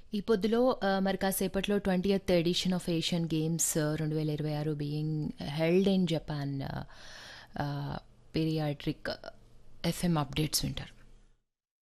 ఈ పొద్దులో మరి కాసేపట్లో 20th edition of Asian games 2026 being held in Japan paediatric FM updates వింటారు.